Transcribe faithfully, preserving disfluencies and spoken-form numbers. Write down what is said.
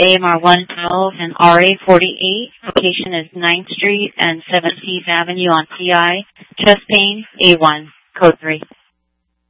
A M R one twelve and R A forty-eight. Location is ninth Street and seventeenth Avenue on P I. Chest pain, A one, code three.